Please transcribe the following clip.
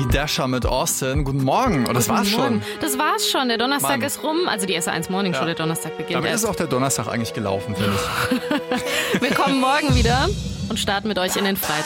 Die Dasher mit Austin. Guten Morgen. Und das war's schon. Das war's schon. Der Donnerstag ist rum. Also die SR1 Morning Show, der Donnerstag beginnt. Damit ist auch der Donnerstag eigentlich gelaufen, finde ich. Wir kommen morgen wieder und starten mit euch in den Freitag.